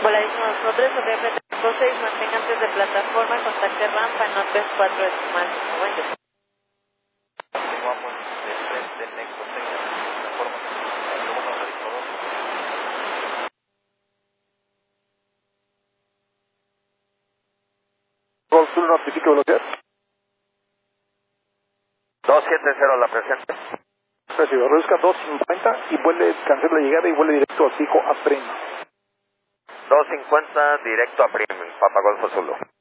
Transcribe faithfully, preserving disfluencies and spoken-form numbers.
nosotros, O D F cinco seis, mantenga antes de plataforma, contacte rampa, no tres cuatro decimal noventa. Continuamos de frente en Nexo seis, plataforma, segundo registro dos. Gol Sur, notifique velocidad. dos siete cero la presente. Recibe, reduzca dos cincuenta y vuelve, cancela la llegada y vuelve directo a fijo a Prim. dos cincuenta directo a Prim, Papa Golfo Zulu.